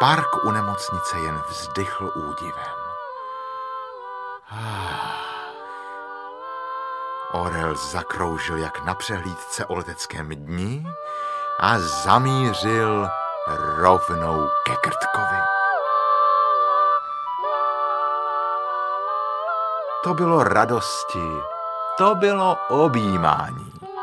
Park u nemocnice jen vzdychl údivem. Orel zakroužil jak na přehlídce o leteckém dni a zamířil rovnou ke Krtkovi. To bylo radosti, to bylo objímání.